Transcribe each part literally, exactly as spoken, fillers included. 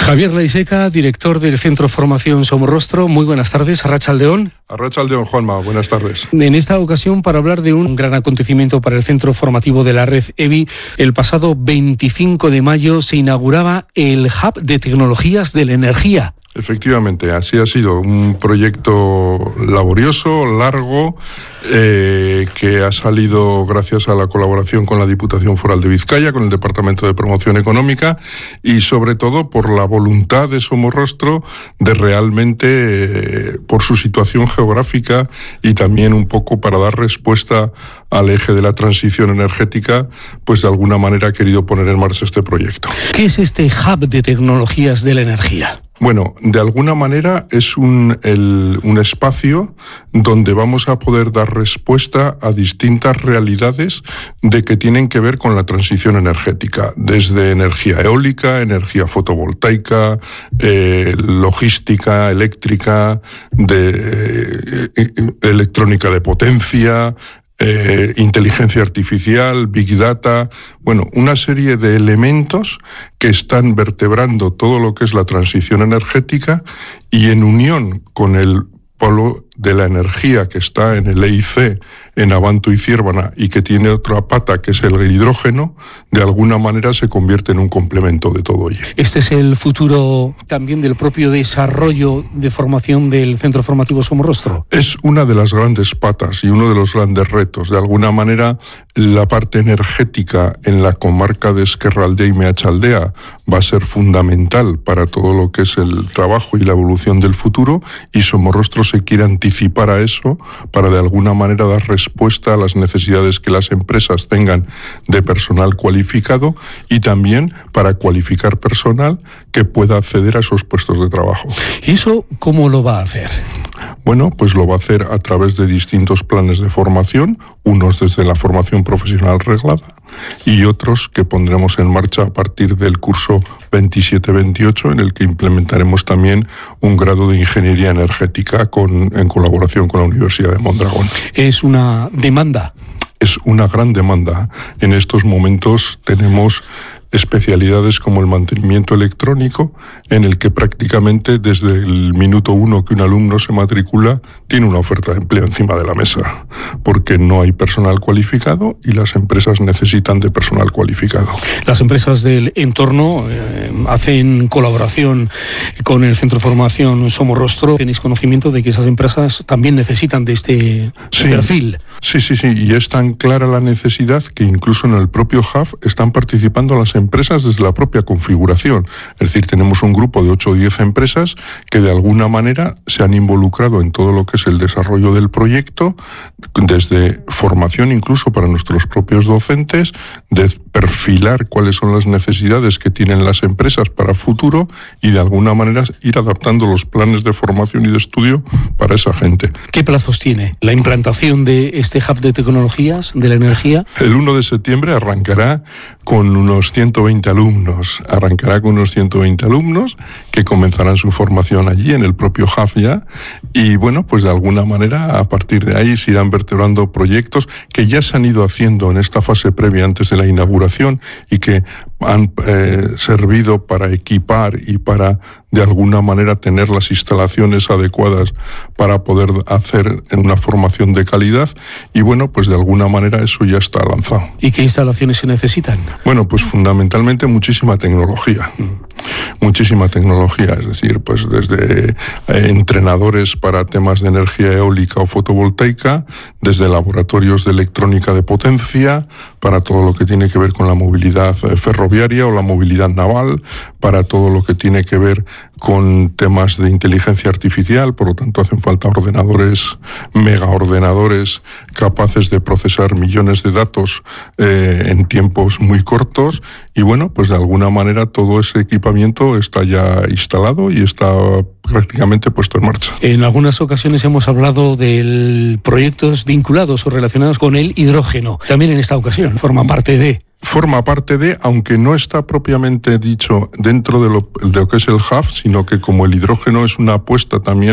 Javier Laiseca, director del Centro Formación Somorrostro. Muy buenas tardes, Arratsaldeon. Arratsaldeon, Juanma, buenas tardes. En esta ocasión para hablar de un gran acontecimiento para el Centro Formativo de la Red E B I. El pasado veinticinco de mayo se inauguraba el Hub de Tecnologías de la Energía. Efectivamente, así ha sido un proyecto laborioso, largo, eh, que ha salido gracias a la colaboración con la Diputación Foral de Vizcaya, con el Departamento de Promoción Económica y sobre todo por la voluntad de Somorrostro de realmente, eh, por su situación geográfica y también un poco para dar respuesta al eje de la transición energética, pues de alguna manera ha querido poner en marcha este proyecto. ¿Qué es este Hub de Tecnologías de la Energía? Bueno, de alguna manera es un, el, un espacio donde vamos a poder dar respuesta a distintas realidades de que tienen que ver con la transición energética, desde energía eólica, energía fotovoltaica, eh, logística eléctrica, de eh, electrónica de potencia, Eh, inteligencia artificial, Big Data, bueno, una serie de elementos que están vertebrando todo lo que es la transición energética y en unión con el polo de la energía que está en el E I C, en Abanto y Ciervana, y que tiene otra pata que es el hidrógeno, de alguna manera se convierte en un complemento de todo ello. Este es el futuro también del propio desarrollo de formación del Centro Formativo Somorrostro. Es una de las grandes patas y uno de los grandes retos. De alguna manera, la parte energética en la comarca de Ezkerraldea y Meatzaldea va a ser fundamental para todo lo que es el trabajo y la evolución del futuro, y Somorrostro se quiere anticipar a eso para de alguna manera dar respuesta a las necesidades que las empresas tengan de personal cualificado y también para cualificar personal que pueda acceder a esos puestos de trabajo. ¿Y eso cómo lo va a hacer? Bueno, pues lo va a hacer a través de distintos planes de formación, unos desde la formación profesional reglada y otros que pondremos en marcha a partir del curso veintisiete veintiocho, en el que implementaremos también un grado de ingeniería energética con, en colaboración con la Universidad de Mondragón. Es una demanda. Es una gran demanda. En estos momentos tenemos especialidades como el mantenimiento electrónico, en el que prácticamente desde el minuto uno que un alumno se matricula tiene una oferta de empleo encima de la mesa, porque no hay personal cualificado y las empresas necesitan de personal cualificado. Las empresas del entorno eh, hacen colaboración con el Centro de Formación Somorrostro. ¿Tenéis conocimiento de que esas empresas también necesitan de este sí, perfil? Sí, sí, sí, y es tan clara la necesidad que incluso en el propio Hub están participando las empresas empresas desde la propia configuración. Es decir, tenemos un grupo de ocho o diez empresas que de alguna manera se han involucrado en todo lo que es el desarrollo del proyecto, desde formación incluso para nuestros propios docentes, de perfilar cuáles son las necesidades que tienen las empresas para futuro y de alguna manera ir adaptando los planes de formación y de estudio para esa gente. ¿Qué plazos tiene la implantación de este Hub de Tecnologías de la Energía? El uno de septiembre arrancará con unos ciento veinte alumnos, arrancará con unos ciento veinte alumnos que comenzarán su formación allí en el propio Hub ya, y bueno, pues de alguna manera a partir de ahí se irán vertebrando proyectos que ya se han ido haciendo en esta fase previa antes de la inauguración y que han eh, servido para equipar y para de alguna manera tener las instalaciones adecuadas para poder hacer una formación de calidad, y bueno, pues de alguna manera eso ya está lanzado. ¿Y qué instalaciones se necesitan? Bueno, pues fundamentalmente muchísima tecnología, mm. muchísima tecnología, es decir, pues desde eh, entrenadores para temas de energía eólica o fotovoltaica, desde laboratorios de electrónica de potencia, para todo lo que tiene que ver con la movilidad eh, ferroviaria o la movilidad naval, para todo lo que tiene que ver con temas de inteligencia artificial, por lo tanto hacen falta ordenadores, megaordenadores capaces de procesar millones de datos eh, en tiempos muy cortos, y bueno, pues de alguna manera todo ese equipamiento está ya instalado y está prácticamente puesto en marcha. En algunas ocasiones hemos hablado de proyectos vinculados o relacionados con el hidrógeno. También en esta ocasión forma parte de... Forma parte de, aunque no está propiamente dicho dentro de lo, de lo que es el Hub, sino que como el hidrógeno es una apuesta también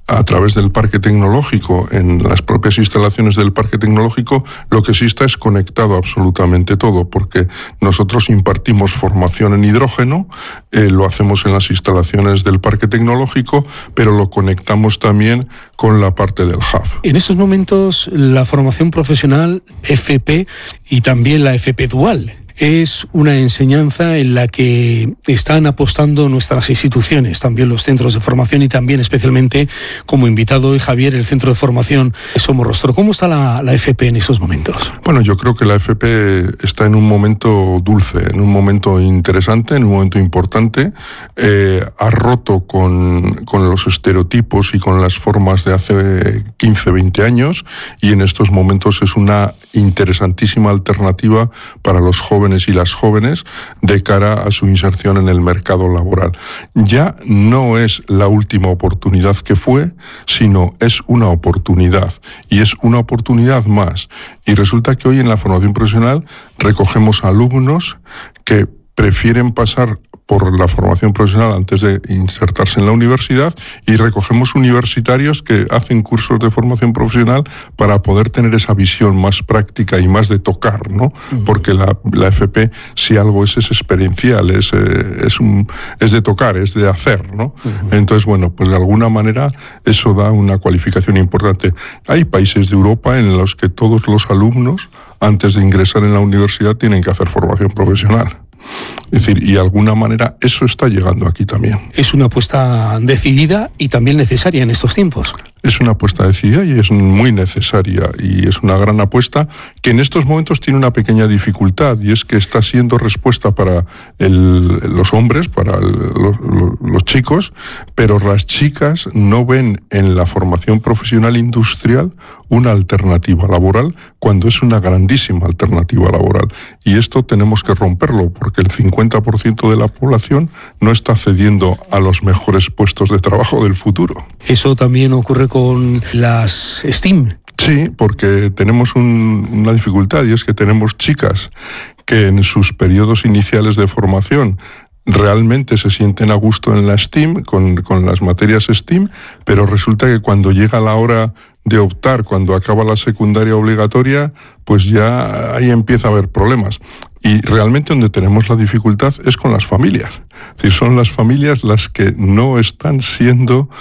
a través del parque tecnológico, en las propias instalaciones del parque tecnológico, lo que sí está es conectado absolutamente todo, porque nosotros impartimos formación en hidrógeno, eh, lo hacemos en las instalaciones del parque tecnológico, pero lo conectamos también con la parte del hub. En estos momentos, la formación profesional F P y también la F P dual es una enseñanza en la que están apostando nuestras instituciones, también los centros de formación y también especialmente como invitado hoy Javier, el Centro de Formación Somorrostro. ¿Cómo está la, la F P en estos momentos? Bueno, yo creo que la F P está en un momento dulce, en un momento interesante, en un momento importante. Eh, ha roto con, con los estereotipos y con las formas de hace quince, veinte años y en estos momentos es una interesantísima alternativa para los jóvenes y las jóvenes de cara a su inserción en el mercado laboral. Ya no es la última oportunidad que fue, sino es una oportunidad y es una oportunidad más. Y resulta que hoy en la formación profesional recogemos alumnos que prefieren pasar por la formación profesional antes de insertarse en la universidad y recogemos universitarios que hacen cursos de formación profesional para poder tener esa visión más práctica y más de tocar, ¿no? Uh-huh. Porque la, la F P, si algo es, es experiencial, es, eh, es, un, es de tocar, es de hacer, ¿no? Uh-huh. Entonces, bueno, pues de alguna manera eso da una cualificación importante. Hay países de Europa en los que todos los alumnos, antes de ingresar en la universidad, tienen que hacer formación profesional. Es decir, y de alguna manera eso está llegando aquí también. Es una apuesta decidida y también necesaria en estos tiempos. Es una apuesta decidida y es muy necesaria y es una gran apuesta que en estos momentos tiene una pequeña dificultad y es que está siendo respuesta para el, los hombres, para el, los, los chicos, pero las chicas no ven en la formación profesional industrial una alternativa laboral cuando es una grandísima alternativa laboral. Y esto tenemos que romperlo porque el cincuenta por ciento de la población no está accediendo a los mejores puestos de trabajo del futuro. Eso también ocurre con las STEAM. Sí, porque tenemos un, una dificultad y es que tenemos chicas que en sus periodos iniciales de formación realmente se sienten a gusto en la STEAM, con, con las materias STEAM, pero resulta que cuando llega la hora de optar, cuando acaba la secundaria obligatoria, pues ya ahí empieza a haber problemas. Y realmente donde tenemos la dificultad es con las familias. Es decir, son las familias las que no están siendo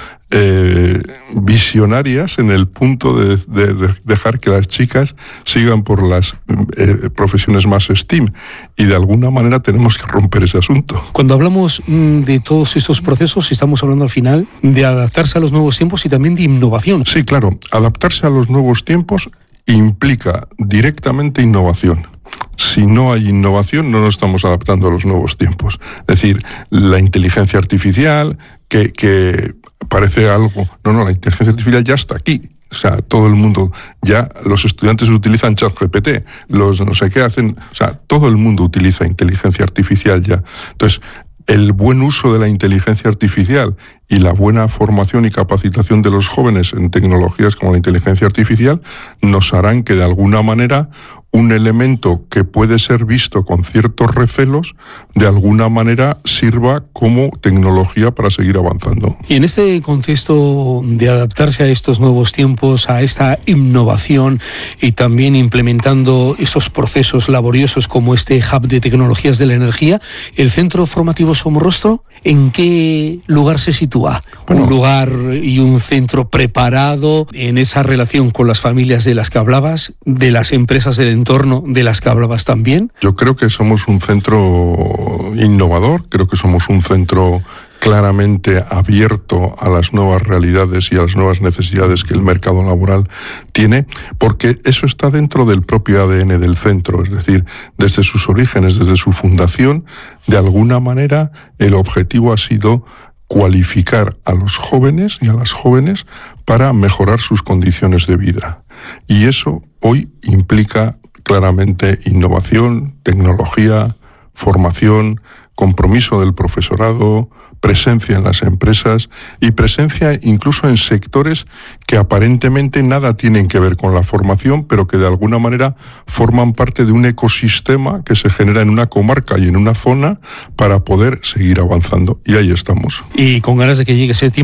eh, visionarias en el punto de, de, de dejar que las chicas sigan por las eh, profesiones más STEAM. Y de alguna manera tenemos que romper ese asunto. Cuando hablamos mm, de todos estos procesos, estamos hablando al final de adaptarse a los nuevos tiempos y también de innovación. Sí, claro. Adaptarse a los nuevos tiempos implica directamente innovación. Si no hay innovación, no nos estamos adaptando a los nuevos tiempos. Es decir, la inteligencia artificial, que, que parece algo... No, no, la inteligencia artificial ya está aquí. O sea, todo el mundo, ya los estudiantes utilizan ChatGPT, los no sé qué hacen... O sea, todo el mundo utiliza inteligencia artificial ya. Entonces, el buen uso de la inteligencia artificial y la buena formación y capacitación de los jóvenes en tecnologías como la inteligencia artificial nos harán que de alguna manera un elemento que puede ser visto con ciertos recelos, de alguna manera sirva como tecnología para seguir avanzando. Y en este contexto de adaptarse a estos nuevos tiempos, a esta innovación y también implementando esos procesos laboriosos como este hub de tecnologías de la energía, ¿el Centro Formativo Somorrostro en qué lugar se sitúa? Bueno, un lugar y un centro preparado en esa relación con las familias de las que hablabas, de las empresas del entorno de las que hablabas también. Yo creo que somos un centro innovador, creo que somos un centro claramente abierto a las nuevas realidades y a las nuevas necesidades que el mercado laboral tiene, porque eso está dentro del propio A D N del centro, es decir, desde sus orígenes, desde su fundación, de alguna manera el objetivo ha sido cualificar a los jóvenes y a las jóvenes para mejorar sus condiciones de vida. Y eso hoy implica claramente innovación, tecnología, formación, compromiso del profesorado, presencia en las empresas y presencia incluso en sectores que aparentemente nada tienen que ver con la formación, pero que de alguna manera forman parte de un ecosistema que se genera en una comarca y en una zona para poder seguir avanzando. Y ahí estamos. Y con ganas de que llegue septiembre.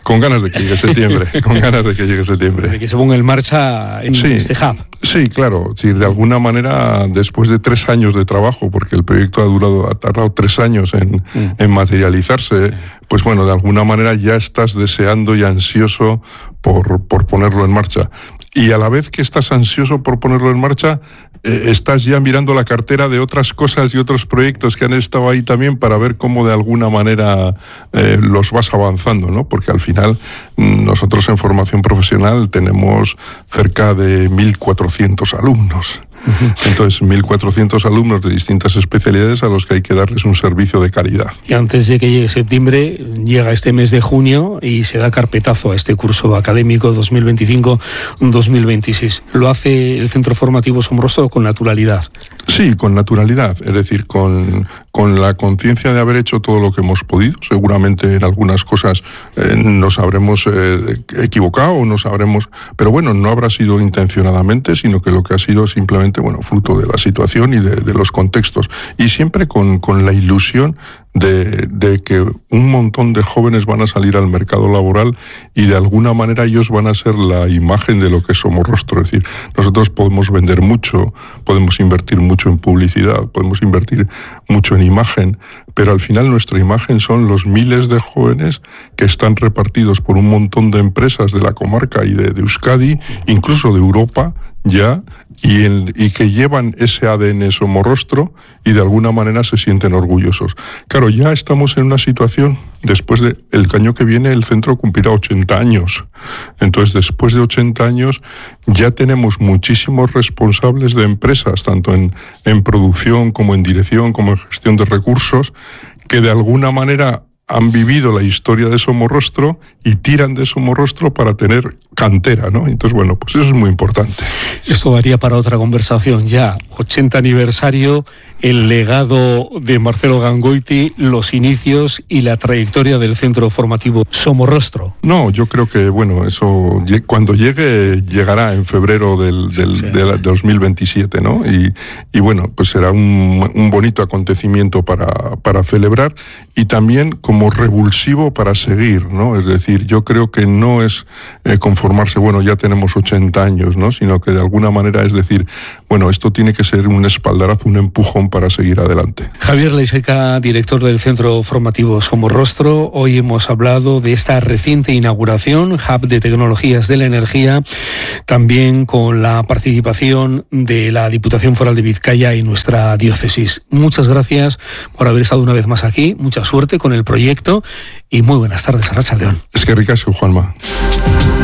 Con ganas de que llegue septiembre, con ganas de que llegue septiembre. De que se ponga en marcha en sí, este hub. Sí, claro. Sí, de alguna manera, después de tres años de trabajo, porque el proyecto ha durado, ha tardado tres años en, mm. en materializarse, sí. pues bueno, de alguna manera ya estás deseando y ansioso por, por ponerlo en marcha. Y a la vez que estás ansioso por ponerlo en marcha, eh, estás ya mirando la cartera de otras cosas y otros proyectos que han estado ahí también para ver cómo de alguna manera eh, los vas avanzando, ¿no? Porque al final nosotros en formación profesional tenemos cerca de mil cuatrocientos alumnos. Entonces, mil cuatrocientos alumnos de distintas especialidades a los que hay que darles un servicio de calidad. Y antes de que llegue septiembre, llega este mes de junio y se da carpetazo a este curso académico dos mil veinticinco dos mil veintiséis. ¿Lo hace el Centro Formativo Somorrostro con naturalidad? Sí, con naturalidad, es decir, con, con la conciencia de haber hecho todo lo que hemos podido. Seguramente en algunas cosas eh, nos habremos eh, equivocado o nos habremos... Pero bueno, no habrá sido intencionadamente, sino que lo que ha sido simplemente, bueno, fruto de la situación y de, de los contextos. Y siempre con, con la ilusión de, de que un montón de jóvenes van a salir al mercado laboral y de alguna manera ellos van a ser la imagen de lo que es Somorrostro. Es decir, nosotros podemos vender mucho, podemos invertir mucho en publicidad, podemos invertir mucho en imagen, pero al final nuestra imagen son los miles de jóvenes que están repartidos por un montón de empresas de la comarca y de, de Euskadi, incluso de Europa ya, y, el, y que llevan ese A D N Somorrostro y de alguna manera se sienten orgullosos. Claro, ya estamos en una situación, después de el año que viene el centro cumplirá ochenta años. Entonces, después de ochenta años, ya tenemos muchísimos responsables de empresas, tanto en, en producción como en dirección, como en gestión de recursos, que de alguna manera han vivido la historia de Somorrostro y tiran de Somorrostro para tener cantera, ¿no? Entonces, bueno, pues eso es muy importante. Esto daría para otra conversación ya. ochenta aniversario, el legado de Marcelo Gangoiti, los inicios y la trayectoria del Centro Formativo Somorrostro. No, yo creo que, bueno, eso cuando llegue, llegará en febrero del, del, sí. del dos mil veintisiete, ¿no? Y, y bueno, pues será un, un bonito acontecimiento para, para celebrar y también como revulsivo para seguir, ¿no? Es decir, yo creo que no es eh, conformarse, bueno, ya tenemos ochenta años, ¿no? Sino que de alguna manera es decir, bueno, esto tiene que ser un espaldarazo, un empujón para seguir adelante. Javier Laiseca, director del Centro Formativo Somorrostro. Hoy hemos hablado de esta reciente inauguración, Hub de Tecnologías de la Energía, también con la participación de la Diputación Foral de Vizcaya y nuestra diócesis. Muchas gracias por haber estado una vez más aquí, mucha suerte con el proyecto y muy buenas tardes, Arratsalde on. Es que ricasco, Juanma.